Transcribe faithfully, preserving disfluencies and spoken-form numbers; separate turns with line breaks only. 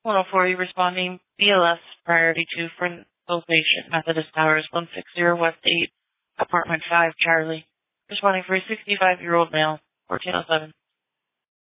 one oh four, you responding B L S priority two for both patient Methodist Towers, one sixty West eight, apartment five, Charlie. Responding for a sixty-five-year-old male, fourteen oh seven.